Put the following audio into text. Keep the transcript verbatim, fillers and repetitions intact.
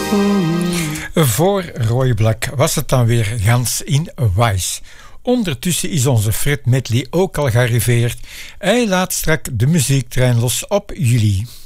Voor Roy Black was het dan weer gans in Wise. Ondertussen is onze Fred Medley ook al gearriveerd. Hij laat strak de muziektrein los op jullie.